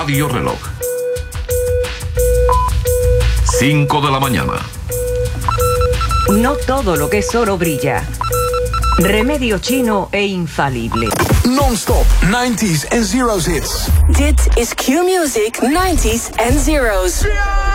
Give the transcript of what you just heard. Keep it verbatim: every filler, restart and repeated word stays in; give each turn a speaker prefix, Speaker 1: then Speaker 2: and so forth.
Speaker 1: Radio Reloj. cinco de la mañana.
Speaker 2: No todo lo que es oro brilla. Remedio chino e infalible.
Speaker 3: Non-stop nineties en zeros hits.
Speaker 4: Dit is Q-Music nineties en zeros.
Speaker 3: Yeah!